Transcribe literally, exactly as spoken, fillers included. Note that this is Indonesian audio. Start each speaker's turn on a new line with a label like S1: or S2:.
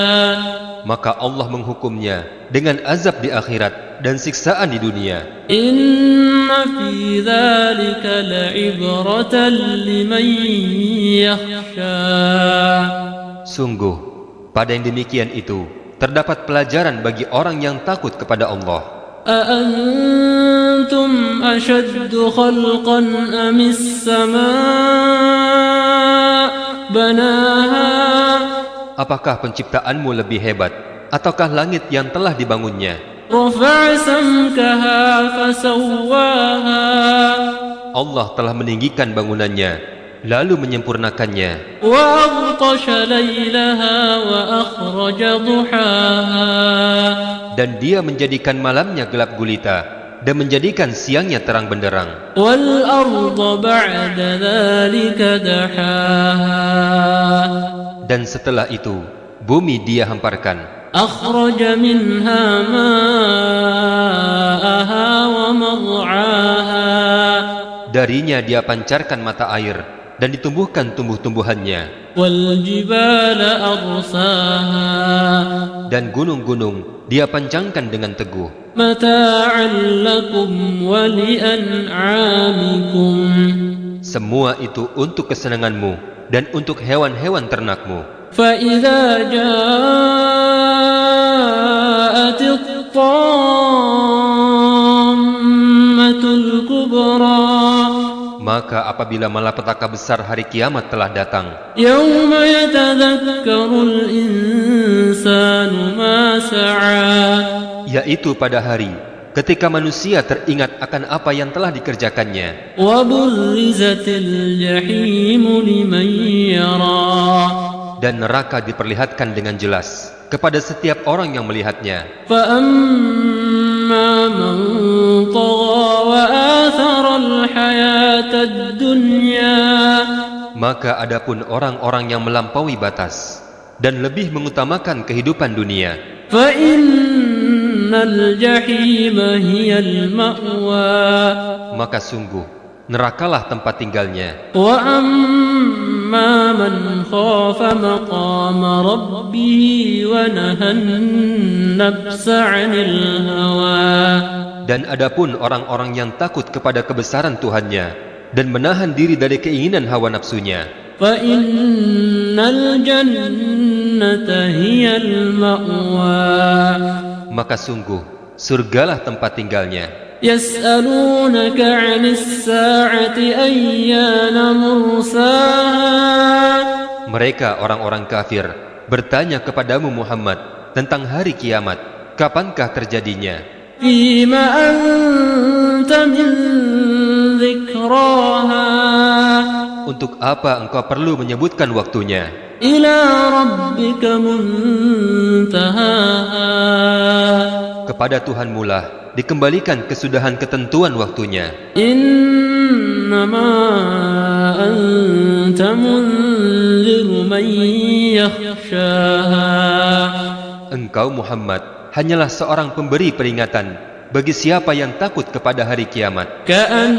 S1: maka Allah menghukumnya dengan azab di akhirat dan siksaan di dunia.
S2: Inna fi dzalika la'ibratan liman yakhsha.
S1: Sungguh, pada yang demikian itu terdapat pelajaran bagi orang yang takut kepada Allah.
S2: Aantum ashaddu khalqan amis samaa banaha.
S1: Apakah penciptaanmu lebih hebat, ataukah langit yang telah dibangunnya?
S2: Rafa'a samkaha fasawwaha.
S1: Allah telah meninggikan bangunannya, lalu menyempurnakannya.
S2: Wa aghtasha laylaha wa akhraja duhaha.
S1: Dan dia menjadikan malamnya gelap gulita dan menjadikan siangnya terang benderang.
S2: Wal arda ba'da dzalika dahaha.
S1: Dan setelah itu, bumi dia hamparkan.
S2: Akhraja minha ma'aha wa mar'aha.
S1: Darinya dia pancarkan mata air dan ditumbuhkan tumbuh-tumbuhannya.
S2: Wal jibala arsaha.
S1: Dan gunung-gunung dia pancangkan dengan teguh.
S2: Mata'an lakum wa li'an'amikum. Semua
S1: itu untuk kesenanganmu dan untuk hewan-hewan ternakmu.
S2: فَإِذَا جَاءَتِ الطَّامَّةُ الْكُبْرَى.
S1: Maka apabila malapetaka besar hari kiamat telah datang,
S2: يَوْمَ يَتَذَكَّرُ الْإِنسَانُ مَا سَعَى.
S1: yaitu pada hari ketika manusia teringat akan apa yang telah dikerjakannya.
S2: وَبُرِّزَتِ الْجَحِيمُ لِمَنْ يَرَى.
S1: Dan neraka diperlihatkan dengan jelas kepada setiap orang yang melihatnya.
S2: فَأَمَّا مَنْ طَغَى وَآثَرَ الْحَيَاةَ الدُّنْيَا.
S1: Maka adapun orang-orang yang melampaui batas dan lebih mengutamakan kehidupan dunia,
S2: فَإِنَّ الْجَحِيمَ هِيَ الْمَأْوَى.
S1: maka sungguh nerakalah tempat tinggalnya.
S2: وَأَمَّا مَنْ خَافَ مَقَامَ رَبِّهِ وَنَهَى النَّفْسَ عَنِ الْهَوَى.
S1: Dan adapun orang-orang yang takut kepada kebesaran Tuhannya dan menahan diri dari keinginan hawa nafsunya,
S2: فَإِنَّ الْجَنَّةَ هِيَ الْمَأْوَى.
S1: maka sungguh surgalah tempat tinggalnya.
S2: يَسْأَلُونَكَ عَنِ السَّاعَةِ أَيَّانَ مُرْسَاهَا.
S1: Mereka orang-orang kafir bertanya kepadamu Muhammad tentang hari kiamat, kapankah terjadinya?
S2: فِيمَ أَنْتَ مِنْ ذِكْرَاهَا.
S1: Untuk apa engkau perlu menyebutkan waktunya?
S2: إِلَى رَبِّكَ مُنْتَهَاهَا.
S1: Kepada Tuhanmu lah dikembalikan kesudahan ketentuan waktunya.
S2: إِنَّمَا أَنْتَ مُنْذِرُ مَنْ يَخْشَاهَا.
S1: Engkau Muhammad hanyalah seorang pemberi peringatan bagi siapa yang takut kepada hari kiamat.
S2: كَأَنَّ